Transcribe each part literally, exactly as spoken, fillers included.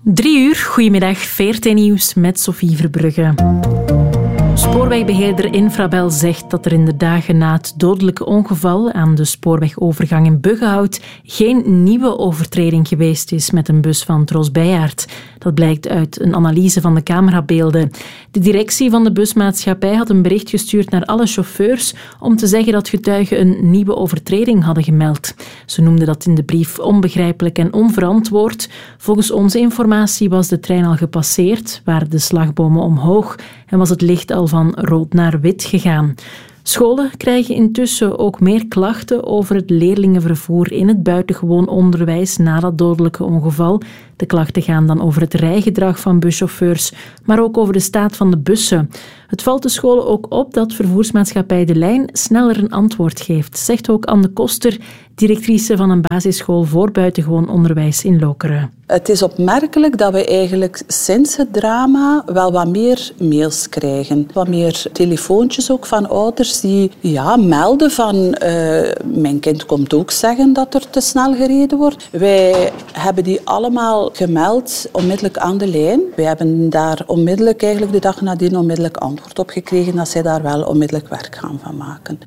Drie uur, goedemiddag, V R T Nieuws met Sophie Verbrugge. Spoorwegbeheerder Infrabel zegt dat er in de dagen na het dodelijke ongeval aan de spoorwegovergang in Buggenhout geen nieuwe overtreding geweest is met een bus van Tros Bijaard. Dat blijkt uit een analyse van de camerabeelden. De directie van de busmaatschappij had een bericht gestuurd naar alle chauffeurs om te zeggen dat getuigen een nieuwe overtreding hadden gemeld. Ze noemden dat in de brief onbegrijpelijk en onverantwoord. Volgens onze informatie was de trein al gepasseerd, waren de slagbomen omhoog en was het licht al van rood naar wit gegaan. Scholen krijgen intussen ook meer klachten over het leerlingenvervoer in het buitengewoon onderwijs na dat dodelijke ongeval. De klachten gaan dan over het rijgedrag van buschauffeurs, maar ook over de staat van de bussen. Het valt de scholen ook op dat vervoersmaatschappij De Lijn sneller een antwoord geeft, zegt ook Anne Koster, directrice van een basisschool voor buitengewoon onderwijs in Lokeren. Het is opmerkelijk dat we eigenlijk sinds het drama wel wat meer mails krijgen. Wat meer telefoontjes ook van ouders die ja, melden van uh, mijn kind komt ook zeggen dat er te snel gereden wordt. Wij hebben die allemaal gemeld onmiddellijk aan de lijn. Wij hebben daar onmiddellijk eigenlijk de dag nadien onmiddellijk antwoord op gekregen dat zij daar wel onmiddellijk werk gaan van maken.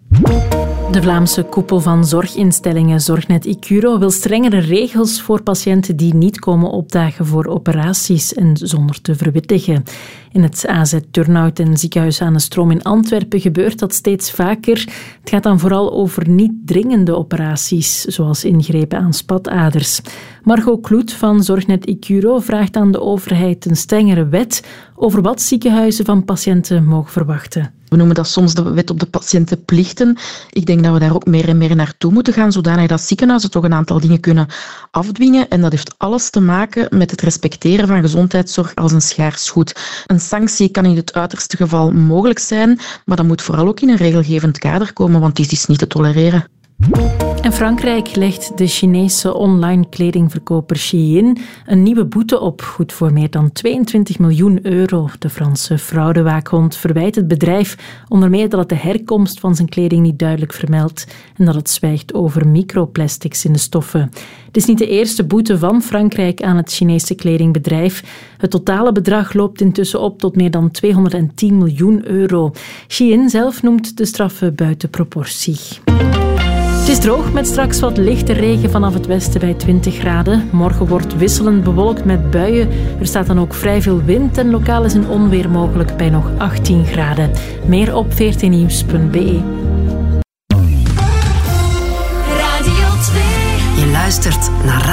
De Vlaamse koepel van zorginstellingen Zorgnet Icuro wil strengere regels voor patiënten die niet komen opdagen voor operaties en zonder te verwittigen. In het A Z Turnhout en ziekenhuis aan de Stroom in Antwerpen gebeurt dat steeds vaker. Het gaat dan vooral over niet dringende operaties, zoals ingrepen aan spataders. Margot Kloet van Zorgnet Icuro vraagt aan de overheid een strengere wet over wat ziekenhuizen van patiënten mogen verwachten. We noemen dat soms de wet op de patiëntenplichten. Ik denk dat we daar ook meer en meer naartoe moeten gaan, zodanig dat ziekenhuizen toch een aantal dingen kunnen afdwingen. En dat heeft alles te maken met het respecteren van gezondheidszorg als een schaars goed. Een sanctie kan in het uiterste geval mogelijk zijn, maar dat moet vooral ook in een regelgevend kader komen, want dit is niet te tolereren. En Frankrijk legt de Chinese online kledingverkoper Shein een nieuwe boete op, goed voor meer dan tweeëntwintig miljoen euro. De Franse fraudewaakhond verwijt het bedrijf onder meer dat het de herkomst van zijn kleding niet duidelijk vermeldt en dat het zwijgt over microplastics in de stoffen. Het is niet de eerste boete van Frankrijk aan het Chinese kledingbedrijf. Het totale bedrag loopt intussen op tot meer dan tweehonderdtien miljoen euro. Shein zelf noemt de straffen buiten proportie. Het is droog met straks wat lichte regen vanaf het westen bij twintig graden. Morgen wordt wisselend bewolkt met buien. Er staat dan ook vrij veel wind en lokaal is een onweer mogelijk bij nog achttien graden. Meer op v r t nieuws punt b e. Radio twee. Je luistert naar